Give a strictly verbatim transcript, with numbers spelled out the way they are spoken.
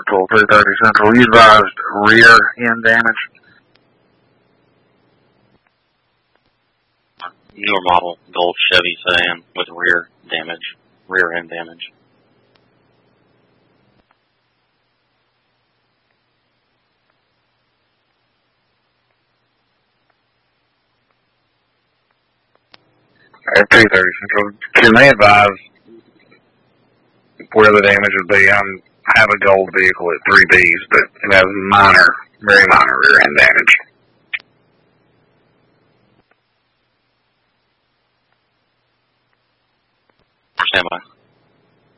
Central, three thirty Central. You advised rear end damage? Newer model Gold Chevy sedan with rear damage, rear end damage. At three thirty Central. Can they advise where the damage would be? I'm, I have a gold vehicle at three B's, but it has minor, very minor rear end damage. Stand by.